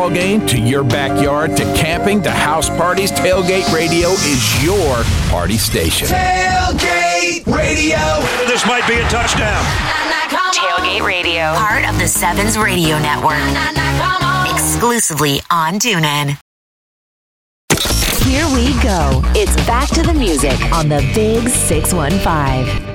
Game to your backyard to camping to house parties, Tailgate Radio is your party station. Tailgate Radio. This might be a touchdown. Tailgate Radio, part of the Sevens Radio Network, exclusively on TuneIn. Here we go. It's back to the music on the Big 615.